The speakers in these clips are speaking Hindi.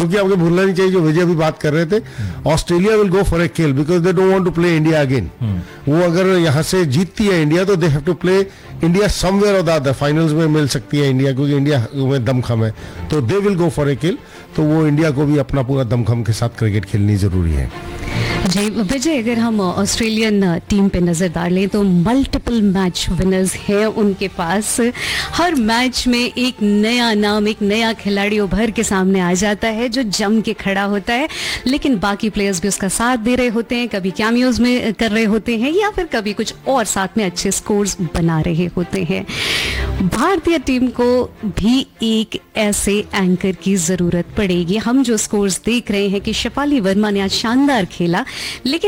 क्योंकि आपको भूलना नहीं चाहिए जो विजय अभी बात कर रहे थे, Australia will go for a kill because they don't want to play India again. वो अगर यहाँ से जीतती है इंडिया तो they have to play India somewhere और द अदर, फाइनल्स में मिल सकती है इंडिया, क्योंकि इंडिया में दमखम है, तो they will go for a किल। तो वो इंडिया को भी अपना पूरा दमखम के साथ क्रिकेट खेलनी जरूरी है। जी विजय, अगर हम ऑस्ट्रेलियन टीम पे नजर डालें तो मल्टीपल मैच विनर्स हैं उनके पास। हर मैच में एक नया नाम, एक नया खिलाड़ी उभर के सामने आ जाता है जो जम के खड़ा होता है, लेकिन बाकी प्लेयर्स भी उसका साथ दे रहे होते हैं, कभी कैमियोज में कर रहे होते हैं या फिर कभी कुछ और साथ में अच्छे स्कोर्स बना रहे होते हैं। भारतीय टीम को भी एक ऐसे एंकर की जरूरत पड़ेगी। हम जो स्कोर्स देख रहे हैं कि शेफाली वर्मा ने आज शानदार खेला, लेकिन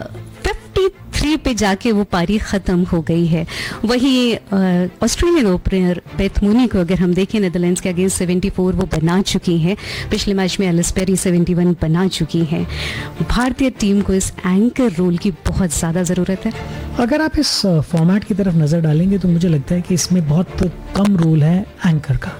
53 पे जाके वो पारी खत्म हो गई है। वही ऑस्ट्रेलियन ओपनर बेथ मूनी को अगर हम देखें, नेदरलैंड्स के अगेंस्ट 74 वो बना चुकी हैं, पिछले मैच में एलिस पेरी 71 बना चुकी हैं। भारतीय टीम को इस एंकर रोल की बहुत ज़्यादा ज़रूरत है। अगर आप इस फॉर्मेट की तरफ नज़र डालेंगे तो मुझे लगता है कि इसमें बहुत कम रोल है एंकर का।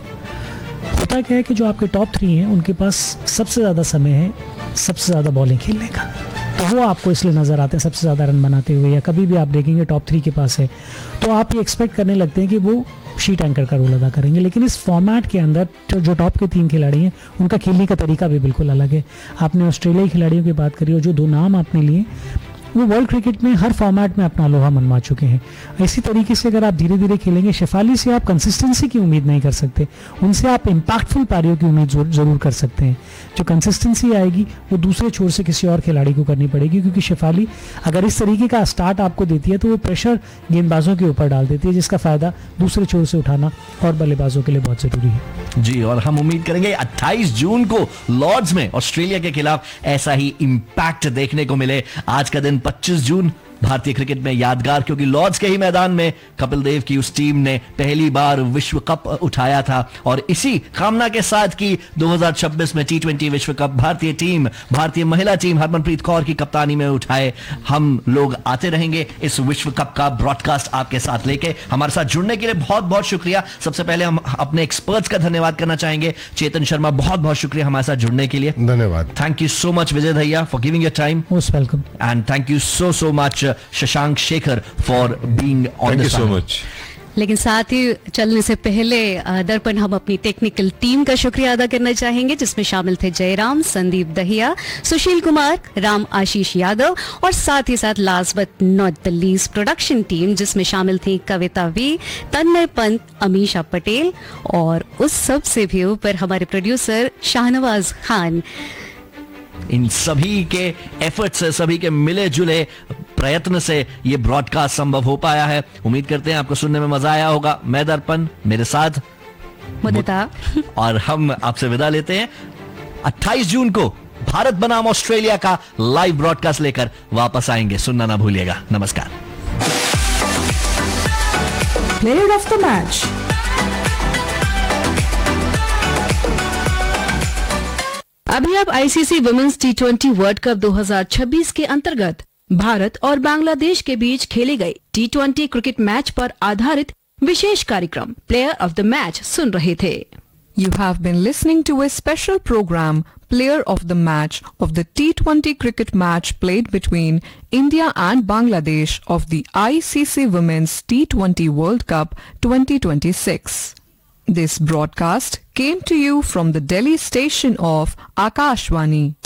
होता क्या है कि जो आपके टॉप 3 हैं उनके पास सबसे ज़्यादा समय है सबसे ज़्यादा बॉलिंग खेलने का, तो वो आपको इसलिए नज़र आते हैं सबसे ज़्यादा रन बनाते हुए, या कभी भी आप देखेंगे टॉप 3 के पास है तो आप ये एक्सपेक्ट करने लगते हैं कि वो शीट एंकर का रोल अदा करेंगे। लेकिन इस फॉर्मेट के अंदर जो टॉप के 3 खिलाड़ी हैं उनका खेलने का तरीका भी बिल्कुल अलग है। आपने ऑस्ट्रेलियाई खिलाड़ियों की बात करी और जो 2 नाम आपने लिए वो वर्ल्ड क्रिकेट में हर फॉर्मेट में अपना लोहा मनवा चुके हैं। इसी तरीके से अगर आप धीरे धीरे खेलेंगे, शेफाली से आप कंसिस्टेंसी की उम्मीद नहीं कर सकते, उनसे आप इम्पैक्टफुल पारियों की उम्मीद जरूर कर सकते हैं। जो कंसिस्टेंसी आएगी वो दूसरे छोर से किसी और खिलाड़ी को करनी पड़ेगी, क्योंकि शेफाली अगर इस तरीके का स्टार्ट आपको देती है तो वो प्रेशर गेंदबाजों के ऊपर डाल देती है, जिसका फायदा दूसरे छोर से उठाना और बल्लेबाजों के लिए बहुत जरूरी है। जी, और हम उम्मीद करेंगे 28 जून को लॉर्ड्स में ऑस्ट्रेलिया के खिलाफ ऐसा ही इम्पैक्ट देखने को मिले। आज का दिन 25 जून भारतीय क्रिकेट में यादगार, क्योंकि लॉर्ड्स के ही मैदान में कपिल देव की उस टीम ने पहली बार विश्व कप उठाया था, और इसी कामना के साथ कि 2026 में T20 विश्व कप भारतीय टीम, भारतीय महिला टीम हरमनप्रीत कौर की कप्तानी में उठाए। हम लोग आते रहेंगे इस विश्व कप का ब्रॉडकास्ट आपके साथ लेके। हमारे साथ जुड़ने के लिए बहुत बहुत शुक्रिया। सबसे पहले हम अपने एक्सपर्ट्स का धन्यवाद करना चाहेंगे। चेतन शर्मा, बहुत बहुत शुक्रिया हमारे साथ जुड़ने के लिए। धन्यवाद। थैंक यू सो मच विजय भैया for giving your time. Most welcome. And thank you so much Shashank Shekhar for being on the so much. लेकिन साथ ही चलने से पहले दर्पण हम अपनी टेक्निकल टीम का शुक्रिया अदा करना चाहेंगे, जिसमें शामिल थे जयराम, संदीप दहिया, सुशील कुमार, राम आशीष यादव और साथ ही साथ last but not the least production team, जिसमें शामिल थी कविता वी, तन्मय पंत, अमीशा पटेल और उस सब से भी ऊपर हमारे प्रोड्यूसर शाहनवाज खान। इन सभी के एफर्ट से, सभी के मिले जुले प्रयत्न से ये ब्रॉडकास्ट संभव हो पाया है। उम्मीद करते हैं आपको सुनने में मजा आया होगा। मैं दर्पण, मेरे साथ मुदिता, और हम आपसे विदा लेते हैं। 28 जून को भारत बनाम ऑस्ट्रेलिया का लाइव ब्रॉडकास्ट लेकर वापस आएंगे, सुनना ना भूलिएगा। नमस्कार। Player of the match. अभी आप ICC women's T20 world cup 2026 के अंतर्गत भारत और बांग्लादेश के बीच खेले गए T20 क्रिकेट मैच पर आधारित विशेष कार्यक्रम प्लेयर ऑफ द मैच सुन रहे थे। You have been listening to a special program, Player of the Match, of the T20 cricket match played between India and Bangladesh of the ICC Women's T20 World Cup 2026. This broadcast came to you from the Delhi station of Akashvani.